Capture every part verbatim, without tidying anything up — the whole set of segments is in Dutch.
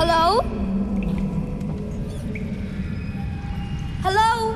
Hallo? Hallo?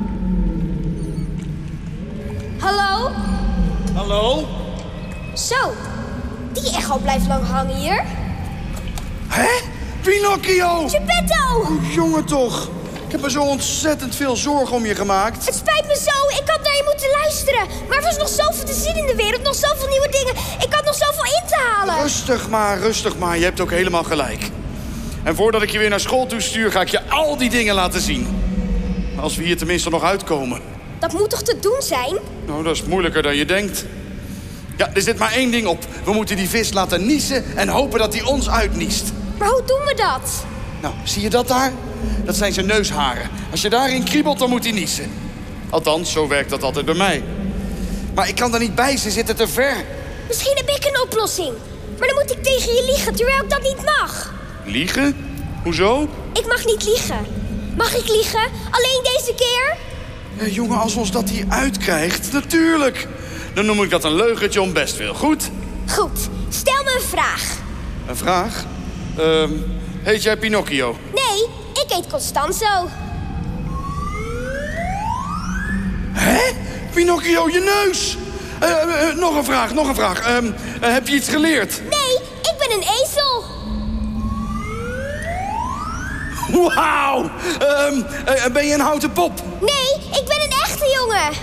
Hallo? Hallo? Zo, die echo blijft lang hangen hier. Hè? Pinocchio! Geppetto! Oh, jongen toch. Ik heb me zo ontzettend veel zorgen om je gemaakt. Het spijt me zo, ik had naar je moeten luisteren. Maar er was nog zoveel te zien in de wereld, nog zoveel nieuwe dingen. Ik had nog zoveel in te halen. Rustig maar, rustig maar. Je hebt ook helemaal gelijk. En voordat ik je weer naar school toe stuur, ga ik je al die dingen laten zien. Als we hier tenminste nog uitkomen. Dat moet toch te doen zijn? Nou, dat is moeilijker dan je denkt. Ja, er zit maar één ding op. We moeten die vis laten niezen en hopen dat hij ons uitniest. Maar hoe doen we dat? Nou, zie je dat daar? Dat zijn zijn neusharen. Als je daarin kriebelt, dan moet hij niezen. Althans, zo werkt dat altijd bij mij. Maar ik kan er niet bij, ze zitten te ver. Misschien heb ik een oplossing. Maar dan moet ik tegen je liegen, terwijl ik dat niet mag. Liegen? Hoezo? Ik mag niet liegen. Mag ik liegen? Alleen deze keer? Ja, jongen, als ons dat hier uitkrijgt, natuurlijk. Dan noem ik dat een leugentje om bestwil. Goed? Goed, stel me een vraag. Een vraag? Ehm, heet jij Pinocchio? Nee, ik heet Constanzo. Hè? Pinocchio, je neus! Uh, uh, nog een vraag, nog een vraag. Uh, uh, heb je iets geleerd? Nee, ik ben een ezel. Wauw! Uh, uh, ben je een houten pop? Nee, ik ben een echte jongen.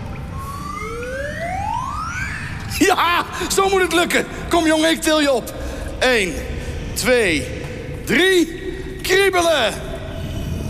Ja, zo moet het lukken. Kom jongen, ik til je op. Eén, twee, drie, kriebelen!